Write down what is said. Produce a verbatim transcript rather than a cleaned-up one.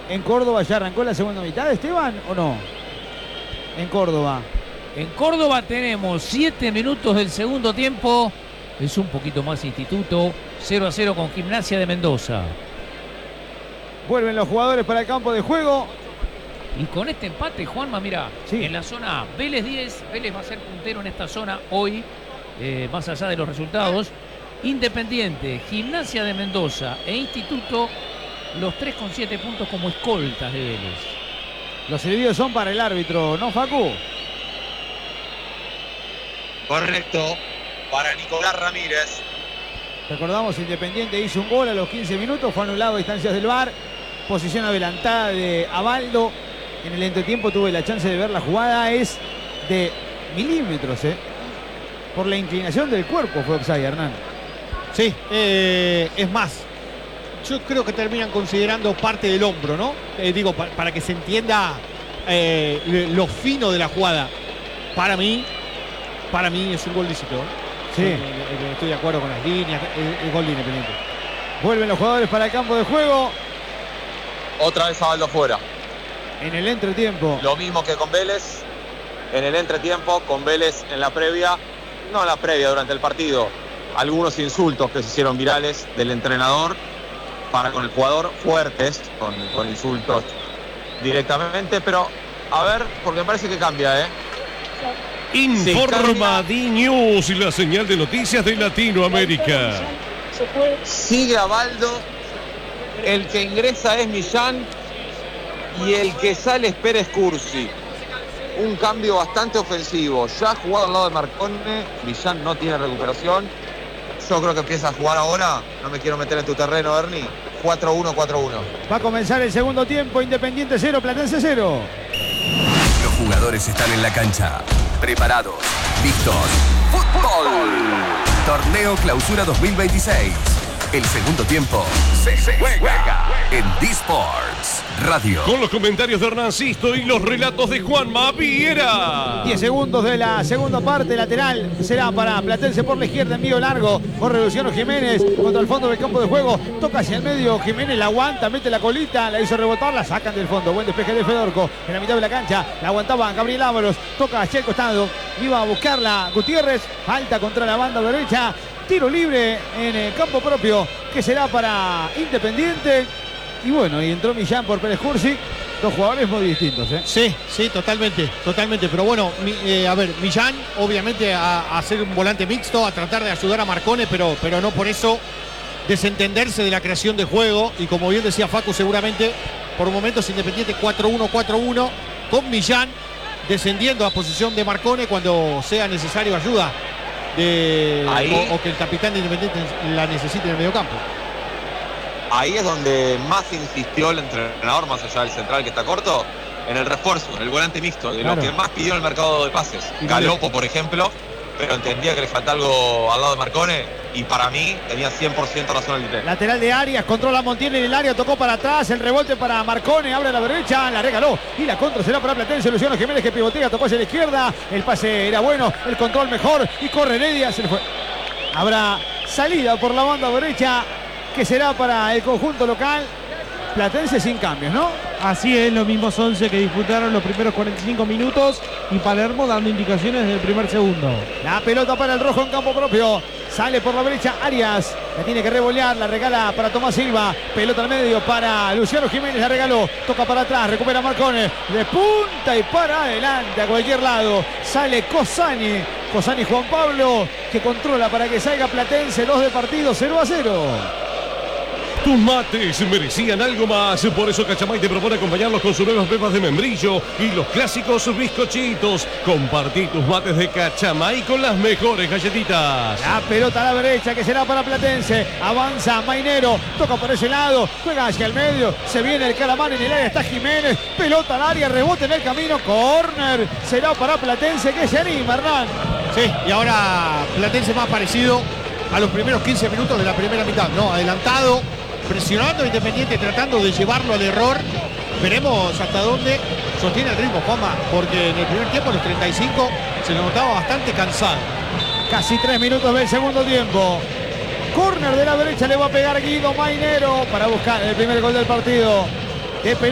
¿En Córdoba ya arrancó la segunda mitad, Esteban, o no? En Córdoba. En Córdoba tenemos siete minutos del segundo tiempo. Es un poquito más Instituto. cero a cero con Gimnasia de Mendoza. Vuelven los jugadores para el campo de juego. Y con este empate, Juanma, mira, sí. En la zona A, Vélez diez, Vélez va a ser puntero en esta zona hoy, eh, más allá de los resultados. Independiente, Gimnasia de Mendoza e Instituto, los tres con siete puntos como escoltas de Vélez. Los silbidos son para el árbitro, ¿no, Facu? Correcto, para Nicolás Ramírez. Recordamos, Independiente hizo un gol a los quince minutos, fue anulado a instancias del V A R. Posición adelantada de Abaldo. En el entretiempo tuve la chance de ver la jugada, es de milímetros, ¿eh? Por la inclinación del cuerpo fue offside, Hernán. Sí, eh, es más, yo creo que terminan considerando parte del hombro, ¿no? Eh, digo, pa para que se entienda eh, lo fino de la jugada. Para mí, para mí es un gol lícito, ¿eh? Sí. Eh, estoy de acuerdo con las líneas, el, el gol de Independiente. Vuelven los jugadores para el campo de juego. Otra vez Abaldo fuera. En el entretiempo. Lo mismo que con Vélez. En el entretiempo, con Vélez en la previa. No en la previa, durante el partido. Algunos insultos que se hicieron virales del entrenador para con el jugador, fuertes, con, con insultos directamente. Pero, a ver, porque me parece que cambia, ¿eh? Informa D-News y la señal de noticias de Latinoamérica. Sigue Abaldo. El que ingresa es Millán y el que sale es Pérez Cursi. Un cambio bastante ofensivo. Ya ha jugado al lado de Marcone. Millán no tiene recuperación. Yo creo que empieza a jugar ahora. No me quiero meter en tu terreno, Ernie. cuatro uno, cuatro uno. Va a comenzar el segundo tiempo. Independiente cero, Platense cero. Los jugadores están en la cancha. Preparados. Listos. ¡Fútbol! Torneo Clausura dos mil veintiséis. El segundo tiempo se, se juega en D-Sports Radio. Con los comentarios de Hernán Sisto y los relatos de Juanma Viera. diez segundos de la segunda parte. Lateral será para Platense por la izquierda. Envío largo. Corre Luciano Jiménez contra el fondo del campo de juego. Toca hacia el medio. Jiménez la aguanta, mete la colita. La hizo rebotar. La sacan del fondo. Buen despeje de Fedorco. En la mitad de la cancha. La aguantaba Gabriel Ábalos. Toca hacia el costado. Iba a buscarla Gutiérrez. Falta contra la banda derecha. Tiro libre en el campo propio, que será para Independiente. Y bueno, y entró Millán por Pérez Cursi. Dos jugadores muy distintos, ¿eh? Sí, sí, totalmente, totalmente. Pero bueno, mi, eh, a ver, Millán, obviamente, a, a ser un volante mixto, a tratar de ayudar a Marcone, pero, pero no por eso desentenderse de la creación de juego. Y como bien decía Facu, seguramente por momentos Independiente cuatro uno, cuatro uno, con Millán descendiendo a posición de Marcone cuando sea necesario ayuda. De, o, o que el capitán de Independiente la necesite en el mediocampo. Ahí es donde más insistió el entrenador, más allá del central que está corto, en el refuerzo, en el volante mixto, de claro. Lo que más pidió en el mercado de pases. Galopo, por ejemplo, pero entendía que le falta algo al lado de Marcone y para mí tenía cien por ciento razón el D T. Lateral de Arias, controla Montiel en el área, tocó para atrás, el rebote para Marcone, abre a la derecha, la regaló y la contra será para Platense. Luciano Jiménez que pivotea, tocó hacia la izquierda, el pase era bueno, el control mejor y corre Heredia, se le fue. Habrá salida por la banda derecha que será para el conjunto local. Platense sin cambios, ¿no? Así es, los mismos once que disputaron los primeros cuarenta y cinco minutos y Palermo dando indicaciones del primer segundo. La pelota para el rojo en campo propio. Sale por la derecha Arias. La tiene que revolear, la regala para Tomás Silva. Pelota al medio para Luciano Jiménez, la regaló. Toca para atrás, recupera Marcone. De punta y para adelante a cualquier lado. Sale Cosani. Cosani Juan Pablo que controla para que salga Platense. Dos de partido, cero a cero. Tus mates merecían algo más, por eso Cachamay te propone acompañarlos con sus nuevas pepas de membrillo y los clásicos bizcochitos. Compartí tus mates de Cachamay con las mejores galletitas. La pelota a la derecha que será para Platense. Avanza Mainero, toca por ese lado, juega hacia el medio, se viene el Calamán en el área, está Jiménez, pelota al área, rebote en el camino, córner, será para Platense que se anima, Hernán. Sí, y ahora Platense más parecido a los primeros quince minutos de la primera mitad, ¿no? Adelantado, presionando a Independiente, tratando de llevarlo al error. Veremos hasta dónde sostiene el ritmo, Juanma, porque en el primer tiempo, en los treinta y cinco, se lo notaba bastante cansado. Casi tres minutos del segundo tiempo. Córner de la derecha le va a pegar Guido Mainero para buscar el primer gol del partido.